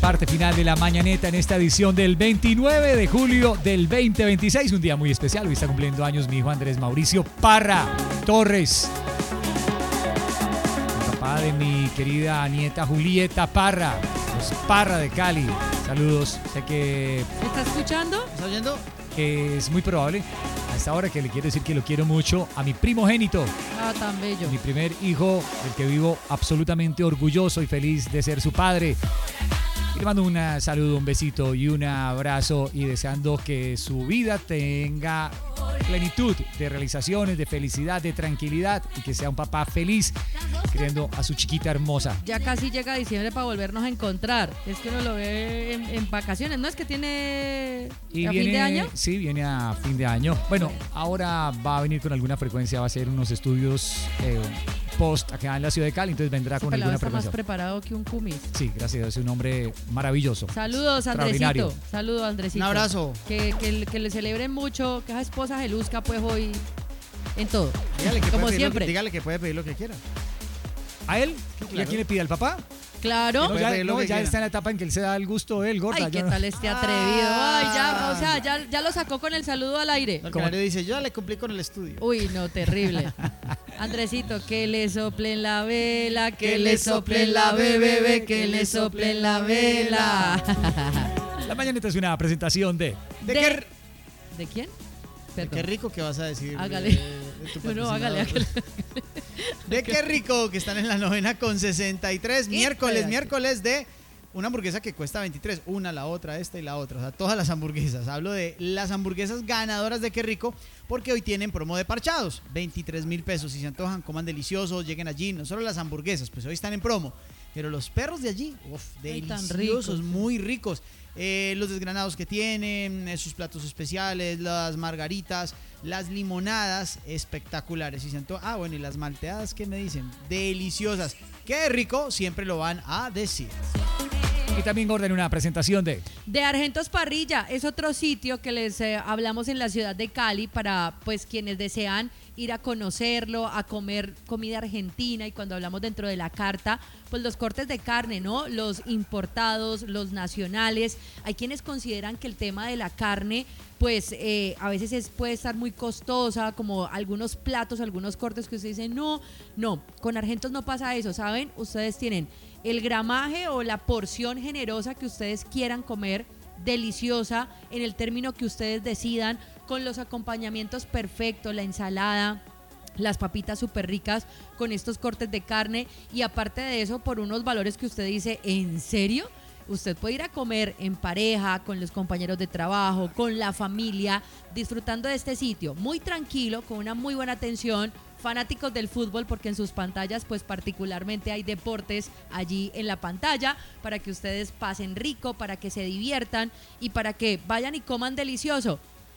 Parte final de la mañaneta en esta edición del 29 de julio del 2026. Un día muy especial. Hoy está cumpliendo años mi hijo Andrés Mauricio Parra Torres. El papá de mi querida nieta Julieta Parra. Los Parra de Cali. Saludos. Sé que... ¿Me está escuchando? ¿Está oyendo? Que es muy probable a esta hora que le quiero decir que lo quiero mucho a mi primogénito. Ah, tan bello. Mi primer hijo, del que vivo absolutamente orgulloso y feliz de ser su padre. Y le mando un saludo, un besito y un abrazo y deseando que su vida tenga plenitud de realizaciones, de felicidad, de tranquilidad y que sea un papá feliz criando a su chiquita hermosa. Ya casi llega diciembre para volvernos a encontrar. Es que uno lo ve en vacaciones, ¿no? Es que tiene Y a viene, fin de año. Sí, viene a fin de año. Bueno, ahora va a venir con alguna frecuencia, va a hacer unos estudios post acá en la ciudad de Cali, entonces vendrá con Pelado alguna está más frecuencia. preparado que un cumis. Sí, gracias a Dios, es un hombre maravilloso. Saludos, Extraordinario. Andresito. Saludos, Andresito. Un abrazo. Que le celebren mucho, que esa esposa se luzca pues hoy en todo. Dígale que Como puede pedir siempre. dígale que puede pedir lo que quiera. ¿A él? Sí, ¿Y a claro. quién le pide? ¿Al papá? Claro. Puede pedir lo que Ya quiera. está en la etapa en que él se da el gusto, él, gorda. Ay, qué yo no- tal este atrevido. Ay, ya, o sea, ya lo sacó con el saludo al aire. El ¿Cómo? canario dice, yo ya le cumplí con el estudio. Uy, no, terrible. Andresito, que le soplen la vela, que le soplen la bebé, que le soplen la vela. La mañanita es una presentación de... ¿De quién? De qué rico que vas a decir. Hágale. de tu No, patrocinador. hágale. De qué rico que están en la 9:63. Miércoles de una hamburguesa que cuesta 23. Una, la otra, esta y la otra. O sea, todas las hamburguesas. Hablo de las hamburguesas ganadoras de qué rico porque hoy tienen promo de parchados. 23.000 pesos. Si se antojan, coman deliciosos, lleguen allí. No solo las hamburguesas, pues hoy están en promo. Pero los perros de allí, Ay, tan deliciosos, ricos. muy ricos. Los desgranados que tienen, sus platos especiales, las margaritas, las limonadas espectaculares. Y bueno, y las malteadas, ¿qué me dicen? Deliciosas. Qué rico, siempre lo van a decir. Y también, gorda, en una presentación de... De Argentos Parrilla, es otro sitio que les hablamos en la ciudad de Cali para pues quienes desean ir a conocerlo, a comer comida argentina. Y cuando hablamos dentro de la carta, pues los cortes de carne, ¿no? Los importados, los nacionales. Hay quienes consideran que el tema de la carne pues a veces puede estar muy costosa, como algunos platos, algunos cortes que ustedes dicen, no, con Argentos no pasa eso, ¿saben? Ustedes tienen el gramaje o la porción generosa que ustedes quieran comer, deliciosa, en el término que ustedes decidan, con los acompañamientos perfectos, la ensalada, las papitas súper ricas con estos cortes de carne y aparte de eso por unos valores que usted dice, ¿en serio? Usted puede ir a comer en pareja, con los compañeros de trabajo, con la familia, disfrutando de este sitio muy tranquilo, con una muy buena atención, fanáticos del fútbol porque en sus pantallas pues particularmente hay deportes allí en la pantalla para que ustedes pasen rico, para que se diviertan y para que vayan y coman delicioso.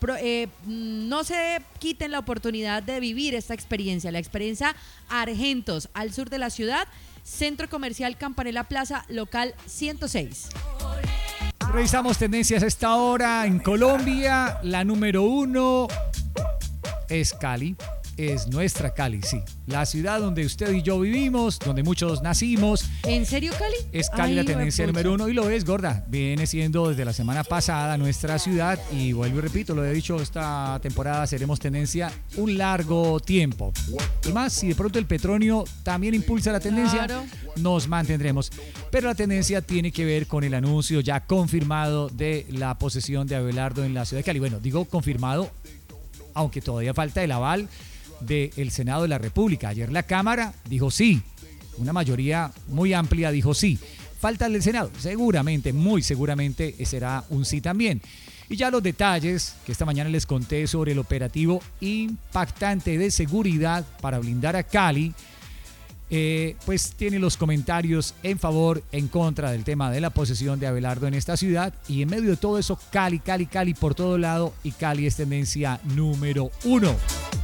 No se quiten la oportunidad de vivir esta experiencia, la experiencia Argentos, al sur de la ciudad, Centro Comercial Campanella Plaza, local 106. Revisamos tendencias a esta hora en Colombia. La número 1 es Cali. Es nuestra Cali, sí. La ciudad donde usted y yo vivimos, donde muchos nacimos. ¿En serio, Cali? Es Cali la tendencia número 1 y lo es, gorda. Viene siendo desde la semana pasada nuestra ciudad y vuelvo y repito, lo he dicho, esta temporada seremos tendencia un largo tiempo. Y más, si de pronto el petróleo también impulsa la tendencia, Claro. nos mantendremos. Pero la tendencia tiene que ver con el anuncio ya confirmado de la posesión de Abelardo en la ciudad de Cali. Bueno, digo confirmado, aunque todavía falta el aval del Senado de la República. Ayer la Cámara dijo sí, una mayoría muy amplia dijo sí. Falta el del Senado, seguramente, muy seguramente será un sí también. Y ya los detalles que esta mañana les conté sobre el operativo impactante de seguridad para blindar a Cali, pues tiene los comentarios en favor, en contra del tema de la posesión de Abelardo en esta ciudad y en medio de todo eso Cali por todo lado y Cali es tendencia número 1.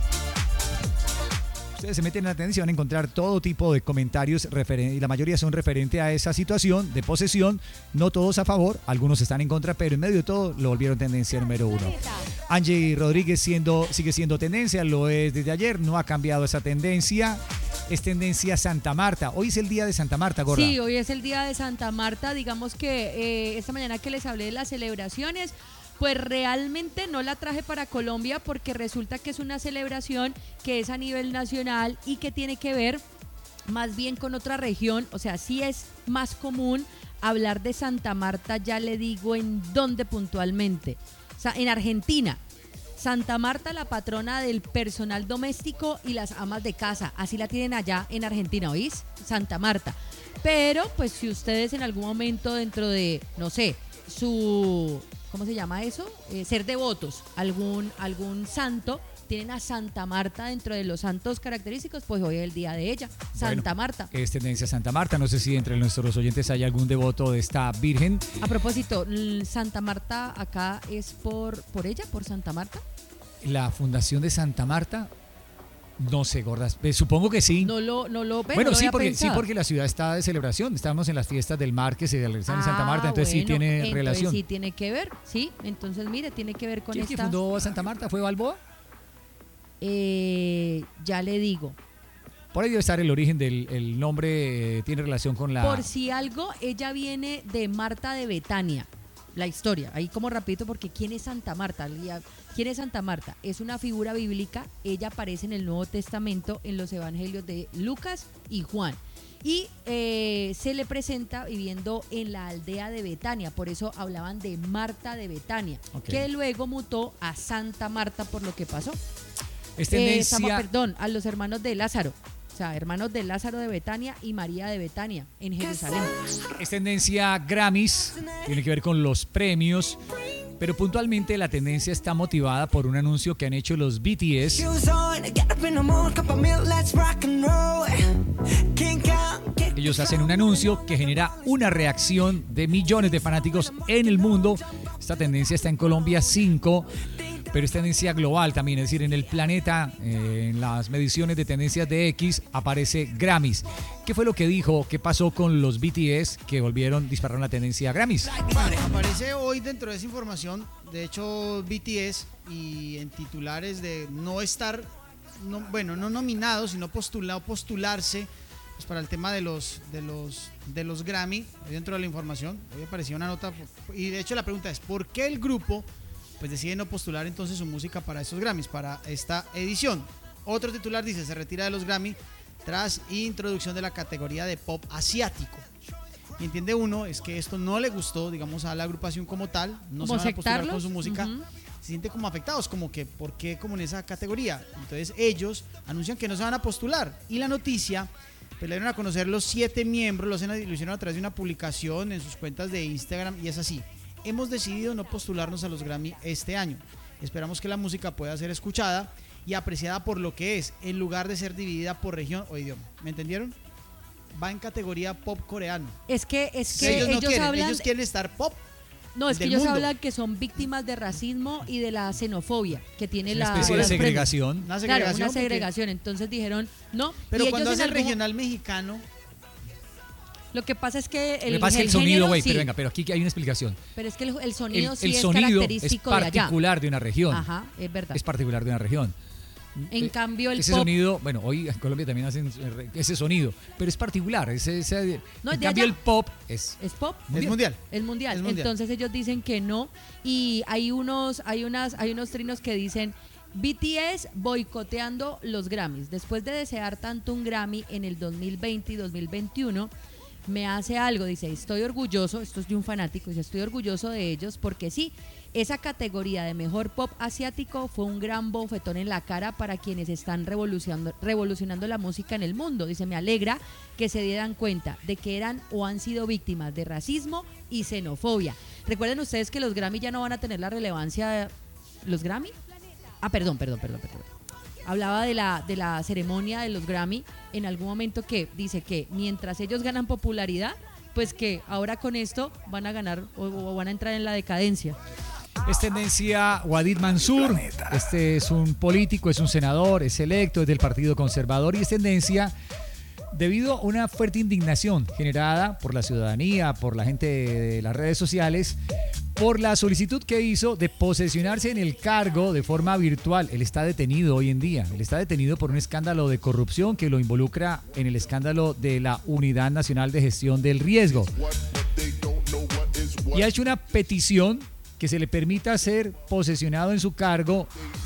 Ustedes se meten en la tendencia, van a encontrar todo tipo de comentarios y la mayoría son referentes a esa situación de posesión, no todos a favor, algunos están en contra, pero en medio de todo lo volvieron tendencia número 1. Angie Rodríguez sigue siendo tendencia, lo es desde ayer, no ha cambiado esa tendencia. Es tendencia Santa Marta. Hoy es el día de Santa Marta, Gorda. Sí, hoy es el día de Santa Marta. Digamos que esta mañana que les hablé de las celebraciones, pues realmente no la traje para Colombia porque resulta que es una celebración que es a nivel nacional y que tiene que ver más bien con otra región. O sea, sí es más común hablar de Santa Marta, ya le digo en dónde puntualmente. O sea, en Argentina. Santa Marta, la patrona del personal doméstico y las amas de casa. Así la tienen allá en Argentina, ¿oís? Santa Marta. Pero, pues, si ustedes en algún momento dentro de, no sé, ¿cómo se llama eso? Ser devotos, algún santo, tienen a Santa Marta dentro de los santos característicos, pues hoy es el día de ella, Santa Marta. Es tendencia Santa Marta. No sé si entre nuestros oyentes hay algún devoto de esta Virgen. A propósito, Santa Marta acá es por ella, por Santa Marta. La fundación de Santa Marta, no sé, Gordas. Supongo que sí. No lo ven, bueno, no sí, lo porque la ciudad está de celebración. Estamos en las fiestas del mar que se realizan en Santa Marta, entonces sí tiene relación. Sí tiene que ver, sí. Entonces, mire, tiene que ver con ¿Quién fundó Santa Marta? ¿Fue Balboa? Ya le digo. Por ahí debe estar el origen del nombre, tiene relación con la... Por si algo, ella viene de Marta de Betania, la historia. Ahí como rapidito, porque ¿quién es Santa Marta? ¿Quién es Santa Marta? Es una figura bíblica, ella aparece en el Nuevo Testamento, en los evangelios de Lucas y Juan. Y se le presenta viviendo en la aldea de Betania, por eso hablaban de Marta de Betania, que luego mutó a Santa Marta por lo que pasó. Es tendencia... a los hermanos de Lázaro. O sea, hermanos de Lázaro de Betania y María de Betania en Jerusalén. Es tendencia Grammys, tiene que ver con los premios, pero puntualmente la tendencia está motivada por un anuncio que han hecho los BTS. Ellos hacen un anuncio que genera una reacción de millones de fanáticos en el mundo. Esta tendencia está en Colombia 5. Pero es tendencia global también, es decir, en el planeta, en las mediciones de tendencias de X, aparece Grammys. ¿Qué fue lo que dijo? ¿Qué pasó con los BTS que dispararon la tendencia Grammys? Aparece hoy dentro de esa información, de hecho, BTS y en titulares de no estar, no nominados, sino postularse pues, para el tema de los Grammy, dentro de la información. Hoy apareció una nota, y de hecho la pregunta es, ¿por qué el grupo pues decide no postular entonces su música para estos Grammys, para esta edición? Otro titular dice, se retira de los Grammy tras introducción de la categoría de pop asiático. Y entiende uno, es que esto no le gustó, digamos, a la agrupación como tal, no se van a postular con su música, se sienten como afectados, como que, ¿por qué como en esa categoría? Entonces ellos anuncian que no se van a postular, y la noticia, pues le dieron a conocer los 7 miembros, lo hicieron a través de una publicación en sus cuentas de Instagram, y es así. Hemos decidido no postularnos a los Grammy este año. Esperamos que la música pueda ser escuchada y apreciada por lo que es, en lugar de ser dividida por región o idioma. ¿Me entendieron? Va en categoría pop coreano. Es que ellos quieren estar pop. No, es que ellos hablan que son víctimas de racismo y de la xenofobia que tiene la especie de segregación. Una segregación. Claro, una segregación. Entonces dijeron, no. Pero cuando hace el regional mexicano... Lo que pasa es que el sonido, güey, sí. pero venga, pero aquí hay una explicación. Pero es que el sonido sí el es sonido característico es particular de una región. Ajá, es verdad. Es particular de una región. En cambio ese pop, sonido, bueno, hoy en Colombia también hacen ese sonido, pero es particular. En cambio el pop es pop, mundial. Es mundial. Entonces ellos dicen que no, y hay unos trinos que dicen BTS boicoteando los Grammys. Después de desear tanto un Grammy en el 2020 y 2021, me hace algo, dice, estoy orgulloso, esto es de un fanático, dice, estoy orgulloso de ellos porque sí, esa categoría de mejor pop asiático fue un gran bofetón en la cara para quienes están revolucionando la música en el mundo. Dice, me alegra que se dieran cuenta de que eran o han sido víctimas de racismo y xenofobia. Recuerden ustedes que los Grammy ya no van a tener la relevancia. ¿Los Grammy? Perdón. Hablaba de la ceremonia de los Grammy en algún momento, que dice que mientras ellos ganan popularidad, pues que ahora con esto van a ganar o van a entrar en la decadencia. Es tendencia Wadid Mansur. Este es un político, es un senador, es electo, es del Partido Conservador, y es tendencia debido a una fuerte indignación generada por la ciudadanía, por la gente de las redes sociales, por la solicitud que hizo de posesionarse en el cargo de forma virtual. Él está detenido hoy en día. Él está detenido por un escándalo de corrupción que lo involucra en el escándalo de la Unidad Nacional de Gestión del Riesgo. Y ha hecho una petición que se le permita ser posesionado en su cargo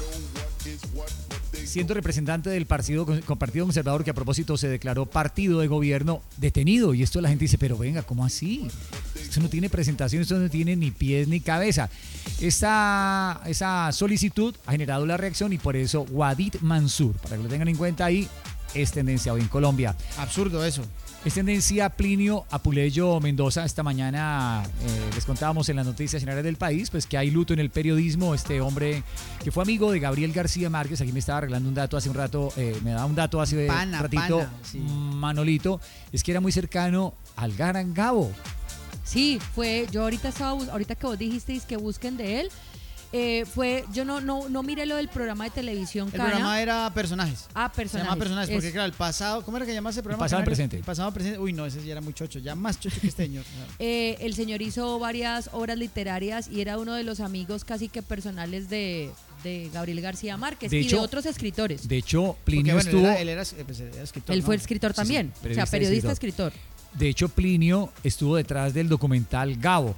siendo representante del Partido Conservador, que a propósito se declaró partido de gobierno, detenido. Y esto la gente dice, pero venga, ¿cómo así? Esto no tiene presentación, esto no tiene ni pies ni cabeza. Esa solicitud ha generado la reacción y por eso Wadid Mansur, para que lo tengan en cuenta ahí, es tendencia hoy en Colombia. Absurdo eso. Es tendencia Plinio Apuleyo Mendoza. Esta mañana les contábamos en las noticias generales del país pues que hay luto en el periodismo. Este hombre que fue amigo de Gabriel García Márquez, aquí me estaba arreglando un dato hace un rato, me da un dato hace un ratito, sí. Manolito, es que era muy cercano al Gran Gabo. Sí, yo ahorita que vos dijisteis que busquen de él, yo no miré lo del programa de televisión. El programa era Personajes. Personajes. Se llama Personajes porque claro, el pasado, ¿cómo era que llamaba ese programa? El pasado presente. El pasado presente. Uy, no, ese ya era muy chocho, ya más chocho que este señor. El señor hizo varias obras literarias y era uno de los amigos casi que personales de Gabriel García Márquez y de otros escritores. De hecho, Plinio porque, estuvo... Él era escritor. Él fue escritor también, sí, o sea, periodista, escritor. De hecho, Plinio estuvo detrás del documental Gabo.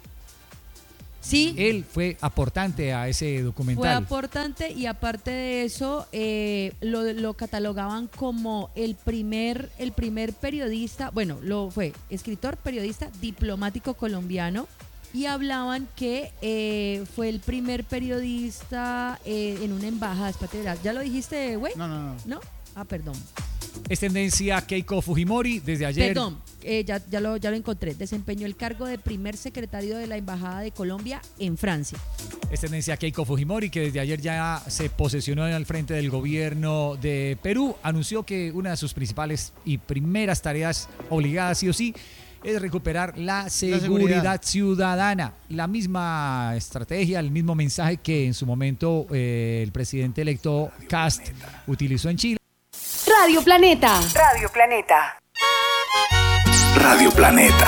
Sí. Él fue aportante a ese documental. Fue aportante y aparte de eso lo catalogaban como el primer periodista, bueno, lo fue escritor, periodista, diplomático colombiano y hablaban que fue el primer periodista en una embajada. ¿Ya lo dijiste, güey? No. ¿No? Perdón. Es tendencia Keiko Fujimori desde ayer. Perdón, ya lo encontré. Desempeñó el cargo de primer secretario de la Embajada de Colombia en Francia. Es tendencia Keiko Fujimori, que desde ayer ya se posesionó al frente del gobierno de Perú. Anunció que una de sus principales y primeras tareas obligadas, sí o sí, es recuperar la seguridad ciudadana. La misma estrategia, el mismo mensaje que en su momento el presidente electo Kast utilizó en Chile. Radio Planeta. Radio Planeta. Radio Planeta.